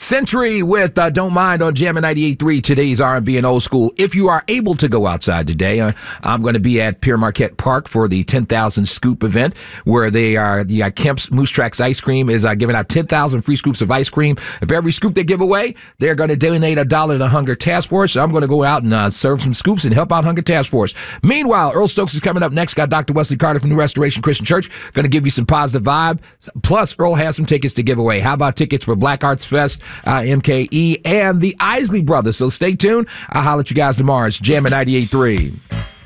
Century with Don't Mind on Jammin' 98.3, today's R&B and old school. If you are able to go outside today, I'm going to be at Pierre Marquette Park for the 10,000 Scoop event, where Kemp's Moose Tracks Ice Cream is giving out 10,000 free scoops of ice cream. If every scoop they give away, they're going to donate $1 to Hunger Task Force. So I'm going to go out and serve some scoops and help out Hunger Task Force. Meanwhile, Earl Stokes is coming up next. Got Dr. Wesley Carter from New Restoration Christian Church. Going to give you some positive vibe. Plus, Earl has some tickets to give away. How about tickets for Black Arts Fest, MKE, and the Isley Brothers? So stay tuned. I'll holler at you guys tomorrow. It's Jammin' 98.3.